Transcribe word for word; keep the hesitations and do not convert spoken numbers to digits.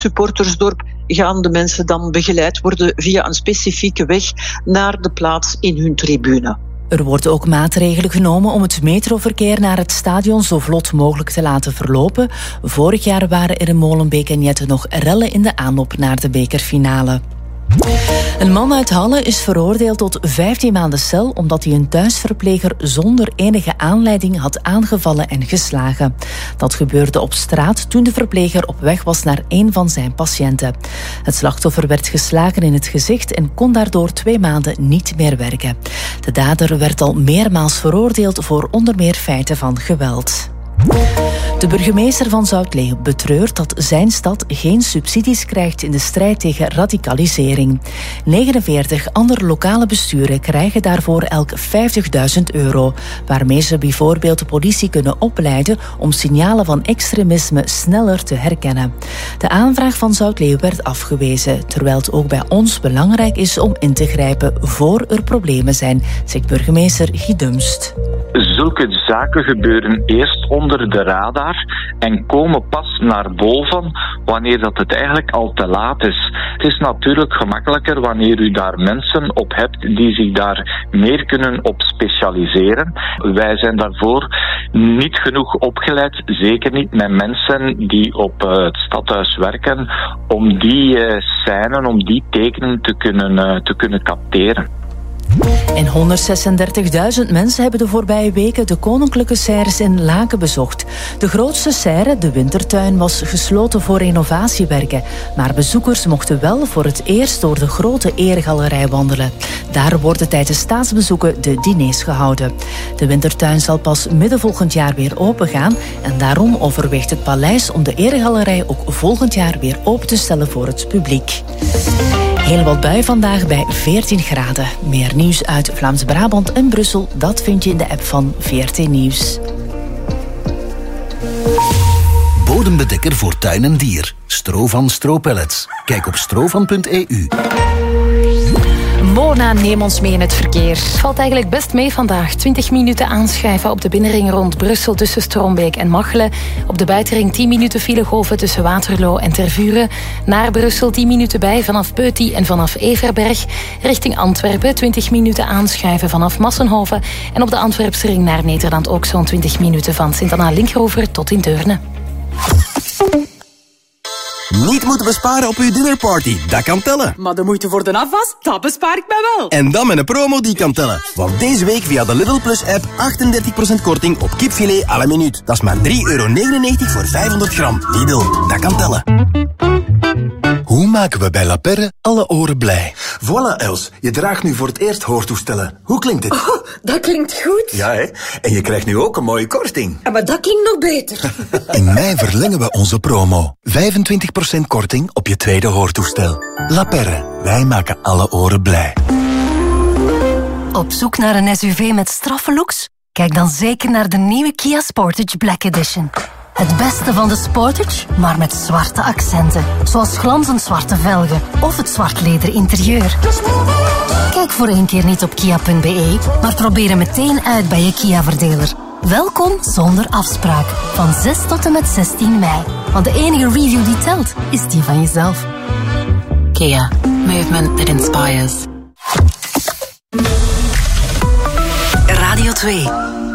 supportersdorp gaan de mensen dan begeleid worden via een specifieke weg naar de plaats in hun tribune. Er worden ook maatregelen genomen om het metroverkeer naar het stadion zo vlot mogelijk te laten verlopen. Vorig jaar waren er in Molenbeek en Jette nog rellen in de aanloop naar de bekerfinale. Een man uit Halle is veroordeeld tot vijftien maanden cel omdat hij een thuisverpleger zonder enige aanleiding had aangevallen en geslagen. Dat gebeurde op straat toen de verpleger op weg was naar een van zijn patiënten. Het slachtoffer werd geslagen in het gezicht en kon daardoor twee maanden niet meer werken. De dader werd al meermaals veroordeeld voor onder meer feiten van geweld. De burgemeester van Zoutleeuw betreurt dat zijn stad geen subsidies krijgt in de strijd tegen radicalisering. negenenveertig andere lokale besturen krijgen daarvoor elk vijftigduizend euro, waarmee ze bijvoorbeeld de politie kunnen opleiden om signalen van extremisme sneller te herkennen. De aanvraag van Zoutleeuw werd afgewezen, terwijl het ook bij ons belangrijk is om in te grijpen voor er problemen zijn, zegt burgemeester Guy Dumst. Zulke zaken gebeuren eerst onder de radar en komen pas naar boven wanneer dat het eigenlijk al te laat is. Het is natuurlijk gemakkelijker wanneer u daar mensen op hebt die zich daar meer kunnen op specialiseren. Wij zijn daarvoor niet genoeg opgeleid, zeker niet met mensen die op uh, het stadhuis werken, om die uh, scènes, om die tekenen te kunnen, uh, te kunnen capteren. En honderdzesendertigduizend mensen hebben de voorbije weken de koninklijke serres in Laken bezocht. De grootste serre, de Wintertuin, was gesloten voor renovatiewerken. Maar bezoekers mochten wel voor het eerst door de grote eregalerij wandelen. Daar worden tijdens staatsbezoeken de diners gehouden. De Wintertuin zal pas midden volgend jaar weer opengaan. En daarom overweegt het paleis om de eregalerij ook volgend jaar weer open te stellen voor het publiek. Heel wat bui vandaag bij veertien graden. Meer nieuws uit Vlaams-Brabant en Brussel, dat vind je in de app van V R T Nieuws. Bodembedekker voor tuin en dier. Strovan Stropellets. Kijk op strovan punt e u. Mona, neem ons mee in het verkeer. Het valt eigenlijk best mee vandaag. twintig minuten aanschuiven op de binnenring rond Brussel tussen Strombeek en Machelen. Op de buitenring tien minuten filegolven tussen Waterloo en Tervuren. Naar Brussel tien minuten bij vanaf Peuty en vanaf Everberg. Richting Antwerpen twintig minuten aanschuiven vanaf Massenhoven. En op de Antwerpsring naar Nederland ook zo'n twintig minuten van Sint-Anna-Linkhover tot in Deurne. Niet moeten besparen op uw dinnerparty, dat kan tellen. Maar de moeite voor de afwas, dat bespaar ik mij wel. En dan met een promo die kan tellen. Want deze week via de Lidl Plus app achtendertig procent korting op kipfilet à la minuut. Dat is maar drie euro negenennegentig voor vijfhonderd gram. Lidl, dat kan tellen. Hoe maken we bij La Perre alle oren blij? Voilà, Els. Je draagt nu voor het eerst hoortoestellen. Hoe klinkt het? Oh, dat klinkt goed. Ja, hè? En je krijgt nu ook een mooie korting. Ja, maar dat klinkt nog beter. In mei verlengen we onze promo. vijfentwintig procent korting op je tweede hoortoestel. La Perre. Wij maken alle oren blij. Op zoek naar een S U V met straffe looks? Kijk dan zeker naar de nieuwe Kia Sportage Black Edition. Het beste van de Sportage, maar met zwarte accenten. Zoals glanzend zwarte velgen of het zwart leder interieur. Kijk voor één keer niet op kia punt b e, maar probeer hem meteen uit bij je Kia-verdeler. Welkom zonder afspraak. Van zes tot en met zestien mei. Want de enige review die telt, is die van jezelf. Kia. Movement that inspires. Radio twee.